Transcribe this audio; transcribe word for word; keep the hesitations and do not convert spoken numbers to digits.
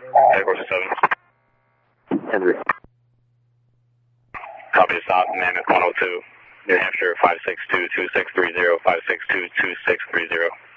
Air seven. Henry. Copy to stop, Mammoth one oh two, New Hampshire five six two, two six three zero, five six two, two six three zero.